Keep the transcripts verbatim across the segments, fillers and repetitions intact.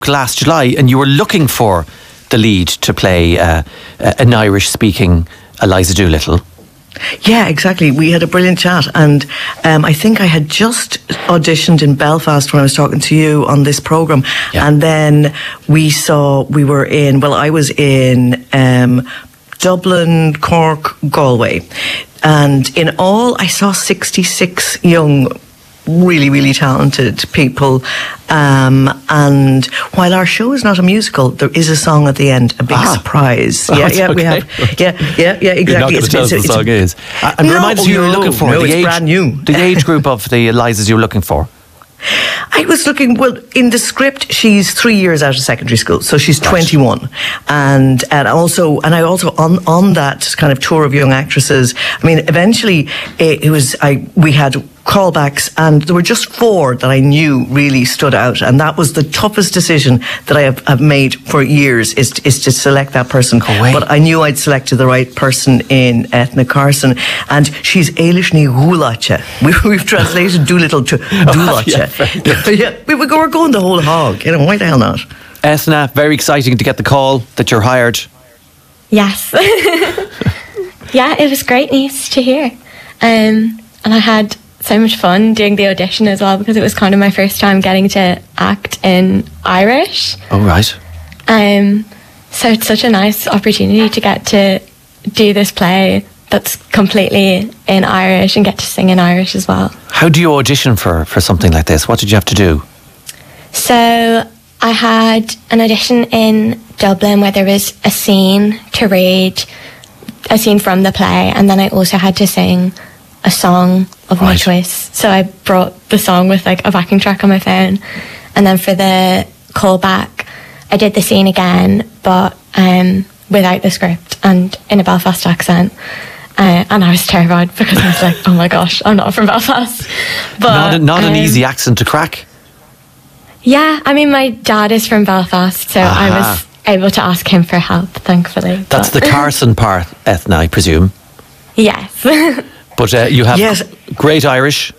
last July, and you were looking for the lead to play uh, an Irish-speaking Eliza Doolittle. Yeah, exactly. We had a brilliant chat, and um, I think I had just auditioned in Belfast when I was talking to you on this programme, yeah. And then we saw, we were in, well, I was in um, Dublin, Cork, Galway, and in all I saw sixty-six young really, really talented people. Um, and while our show is not a musical, there is a song at the end, a big ah. surprise. Oh, yeah, yeah, okay. we have. Yeah, yeah, yeah, exactly. You're not going to tell us what the song is. And no, remind us who you were no, looking for. No, the it's age, brand new. The age group of the Elizas you were looking for. I was looking, well, in the script, she's three years out of secondary school, so she's right. twenty-one. And and also, and I also, on, on that kind of tour of young actresses, I mean, eventually it, it was, I we had callbacks, and there were just four that I knew really stood out, and that was the toughest decision that I have, have made for years, is to, is to select that person. But I knew I'd selected the right person in Ethna Carson, and she's Eilish ní Ghúláite. We, we've translated Doolittle to Dúláite. Oh, yeah, yeah, we, we're going the whole hog, you know, why the hell not? Ethna, very exciting to get the call that you're hired. Yes. Yeah, it was great news to hear. Um, and I had so much fun doing the audition as well, because it was kind of my first time getting to act in Irish. Oh, right. Um, so it's such a nice opportunity to get to do this play that's completely in Irish and get to sing in Irish as well. How do you audition for, for something like this? What did you have to do? So I had an audition in Dublin where there was a scene to read, a scene from the play, and then I also had to sing a song of right. my choice. So I brought the song with like a backing track on my phone, and then for the callback I did the scene again, but um, without the script and in a Belfast accent. Uh, and I was terrified because I was like, oh my gosh, I'm not from Belfast. But Not, a, not um, an easy accent to crack. Yeah, I mean, my dad is from Belfast, so Aha. I was able to ask him for help, thankfully. That's but. the Carson part, Ethna, I presume. Yes. But uh, you have yes. great Irish.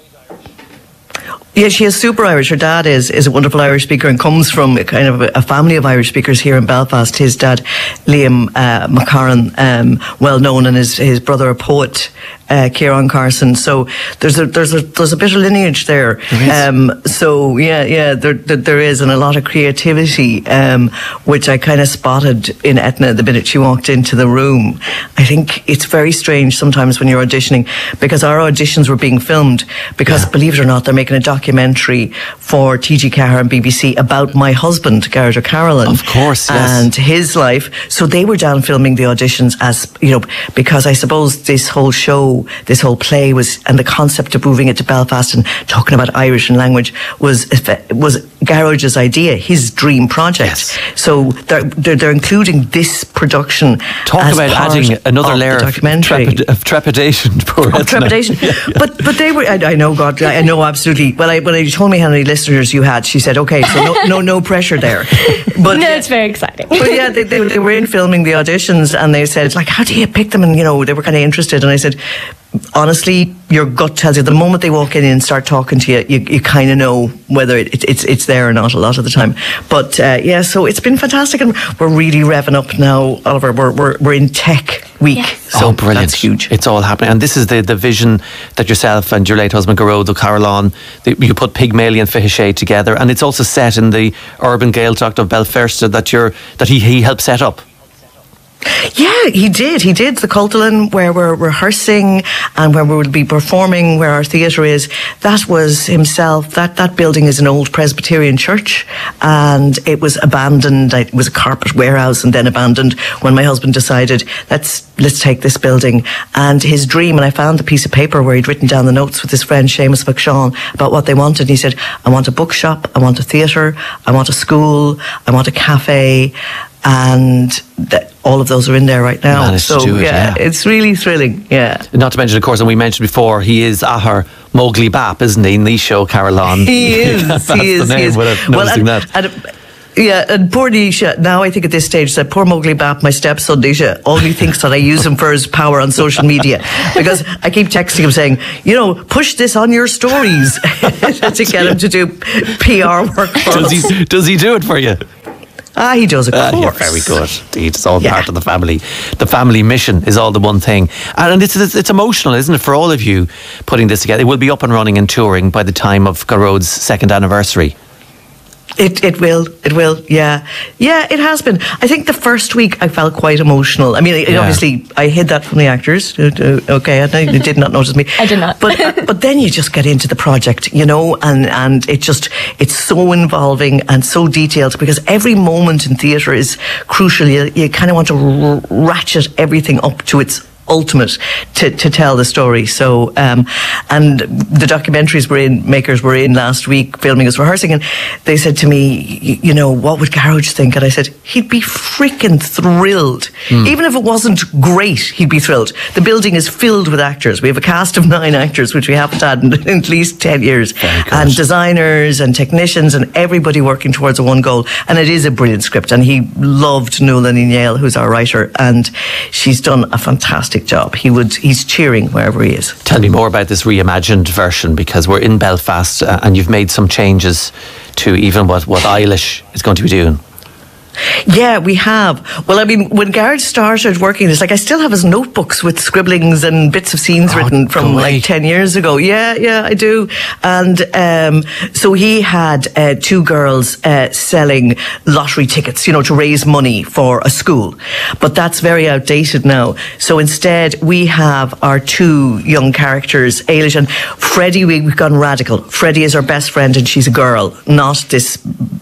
Yeah, she is super Irish. Her dad is, is a wonderful Irish speaker and comes from a kind of a, a family of Irish speakers here in Belfast. His dad, Liam uh, McCarran, um, well known, and his his brother, a poet, uh, Ciarán Carson. So there's a there's a there's a bit of lineage there. there um, so yeah, yeah, there, there there is, and a lot of creativity, um, which I kind of spotted in Ethna the minute she walked into the room. I think it's very strange sometimes when you're auditioning, because our auditions were being filmed. Because yeah. believe it or not, they're making a documentary documentary for T G Cahir and B B C about my husband, Garda Carolan. Of course, yes. And his life. So they were down filming the auditions, as, you know, because I suppose this whole show, this whole play was, and the concept of moving it to Belfast and talking about Irish and language was, was Garda's idea, his dream project. Yes. So they're, they're, they're including this production. Talk as about part adding another of layer the documentary. of, trepid- of trepidation. Poor Of trepidation. yeah, yeah. But but they were, I, I know, God, I know absolutely. Well, I, when you told me how many listeners you had, she said, okay, so no no, no pressure there. But no, it's very exciting. But yeah, they, they, they were in filming the auditions, and they said, like, how do you pick them? And, you know, they were kind of interested. And I said, honestly, your gut tells you. The moment they walk in and start talking to you, you, you kind of know whether it, it, it's it's there or not a lot of the time. But uh, yeah, so it's been fantastic, and we're really revving up now, Oliver. We're we're, we're in Tech Week. Yes. So oh, brilliant. That's huge. It's all happening. And this is the, the vision that yourself and your late husband, Geróid Carolan, you put Pygmalion Fihishe together. And it's also set in the urban Gaeltacht of Belfast that, you're, that he, he helped set up. Yeah, he did. He did. The Cultulin, where we're rehearsing and where we will be performing, where our theatre is, that was himself. That, that building is an old Presbyterian church, and it was abandoned. It was a carpet warehouse and then abandoned when my husband decided, let's let's take this building. And his dream, and I found the piece of paper where he'd written down the notes with his friend Seamus McShawn about what they wanted. And he said, I want a bookshop, I want a theatre, I want a school, I want a cafe. And that, all of those are in there right now. Managed so to do it, yeah, yeah, it's really thrilling. Yeah. Not to mention, of course, and we mentioned before, he is Ahar Mowgli Bap, isn't he? Nisho Carolan. He is. That's he is. the name he is. without Well, noticing and, that. and Yeah, and poor Nisha, now I think at this stage, that poor Mowgli Bap, my stepson Nisha, only thinks that I use him for his power on social media. Because I keep texting him saying, you know, push this on your stories to get him to do P R work for does us. He, does he do it for you? Ah, he does, of Uh, course. yeah, very good. Indeed, it's all Yeah. part of the family. The family mission is all the one thing, and it's, it's it's emotional, isn't it, for all of you putting this together? It will be up and running and touring by the time of Garrod's second anniversary. It it will, it will, yeah. Yeah, it has been. I think the first week I felt quite emotional. I mean, it, Yeah. obviously, I hid that from the actors. Uh, uh, okay, I you did not notice me. I did not. But uh, but then you just get into the project, you know, and, and it just, it's so involving and so detailed, because every moment in theatre is crucial. You, you kind of want to r- ratchet everything up to its ultimate to, to tell the story. So um, and the documentaries were in makers were in last week filming us rehearsing, and they said to me, y- you know, what would Garrod think? And I said, he'd be freaking thrilled. Even if it wasn't great, he'd be thrilled. The building is filled with actors. We have a cast of nine actors, which we haven't had in, in at least ten years, and designers and technicians and everybody working towards a one goal. And it is a brilliant script, and he loved Nuala Niall, who's our writer, and she's done a fantastic job. He would, he's cheering wherever he is. Tell me more about this reimagined version, because we're in Belfast uh, and you've made some changes to even what, what Eilish is going to be doing. Yeah, we have. Well, I mean, when Garrod started working this, like, I still have his notebooks with scribblings and bits of scenes Oh, written from great. like ten years ago. Yeah, yeah, I do. And um, so he had uh, two girls uh, selling lottery tickets, you know, to raise money for a school. But that's very outdated now. So instead, we have our two young characters, Eilish and Freddie. We've gone radical. Freddie is our best friend, and she's a girl, not this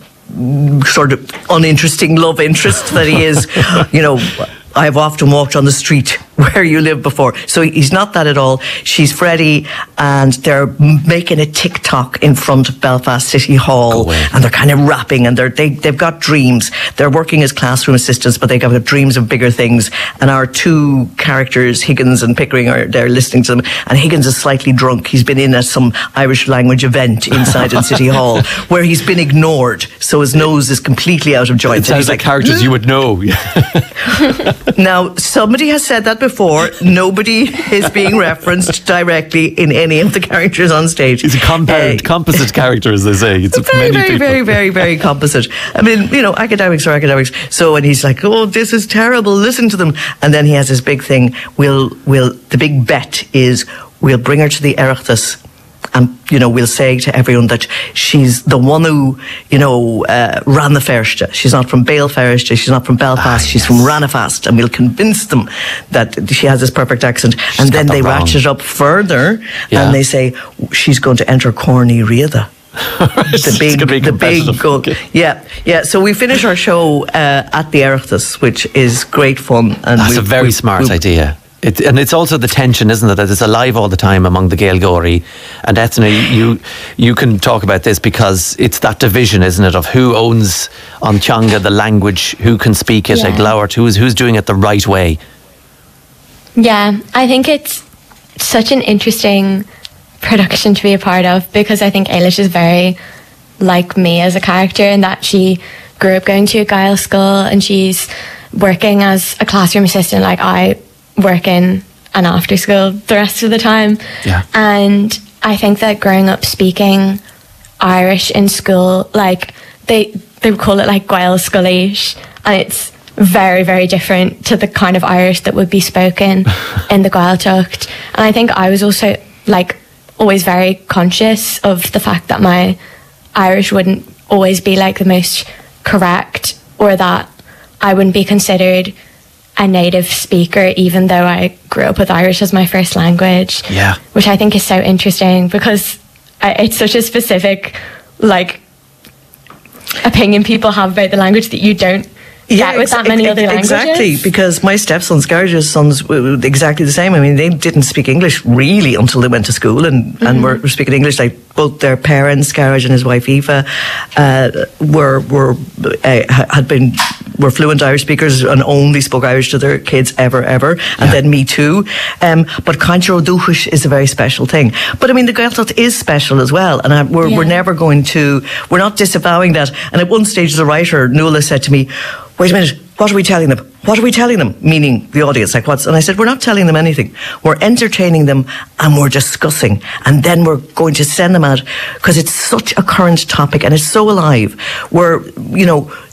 sort of uninteresting love interest that he is. You know, I've often walked on the street where you lived before. So he's not that at all. She's Freddie, and they're making a TikTok in front of Belfast City Hall, Go away. and they're kind of rapping, and they're, they, they've got dreams. They're working as classroom assistants, but they've got dreams of bigger things. And our two characters, Higgins and Pickering, are there listening to them. And Higgins is slightly drunk. He's been in at some Irish language event inside in City Hall where he's been ignored. So his nose is completely out of joint. It And sounds he's like characters you would know. now, somebody has said that before. Nobody is being referenced directly in any of the characters on stage. It's a compound, Uh, composite character, as they say. It's very, many very, people. very, very, very composite. I mean, you know, academics are academics. So, and he's like, "Oh, this is terrible. Listen to them." And then he has this big thing. We'll, we'll. The big bet is we'll bring her to the Oireachtas. And, you know, we'll say to everyone that she's the one who, you know, uh, ran the Fersta. She's not from Bale Fersta. She's not from Belfast. Ah, she's yes. from Ranafast. And we'll convince them that she has this perfect accent. and then got they that wrong. ratchet up further, Yeah. and they say she's going to enter Corny Riada. the It's big, gonna be the big competitive. goal. Okay. Yeah, yeah. So we finish our show uh, at the Oireachtas, which is great fun. And That's we- a very we- smart we- idea. It, and it's also the tension, isn't it? That it's alive all the time among the Gaelgori. And Eithne, you you can talk about this, because it's that division, isn't it, of who owns on Teanga the language, who can speak it, Yeah. like Glowert, who's who's doing it the right way. Yeah, I think it's such an interesting production to be a part of, because I think Eilish is very like me as a character, in that she grew up going to a Gael school and she's working as a classroom assistant like I work in an after school the rest of the time. Yeah. And I think that growing up speaking Irish in school, like they they call it like Gael Scoilish, and it's very, very different to the kind of Irish that would be spoken in the Gaeltacht. And I think I was also like always very conscious of the fact that my Irish wouldn't always be like the most correct, or that I wouldn't be considered a native speaker, even though I grew up with Irish as my first language. Yeah. Which I think is so interesting, because I, it's such a specific, like, opinion people have about the language that you don't get with ex- that many ex- other languages. Exactly, because my stepsons, Garrod's sons, were exactly the same. I mean, they didn't speak English really until they went to school, and, Mm-hmm. and were, were speaking English. Like both their parents, Garrod and his wife Eva, uh, were were uh, had been were fluent Irish speakers and only spoke Irish to their kids ever, ever. And Yeah. then me too. Um, but Concho Dúchas is a very special thing. But I mean, the Gaeltacht is special as well. And I, we're, Yeah. we're never going to, we're not disavowing that. And at one stage, the writer, Nuala, said to me, wait a minute, what are we telling them? What are we telling them? Meaning the audience, like what's, and I said, we're not telling them anything. We're entertaining them and we're discussing. And then we're going to send them out because it's such a current topic and it's so alive. We're, you know,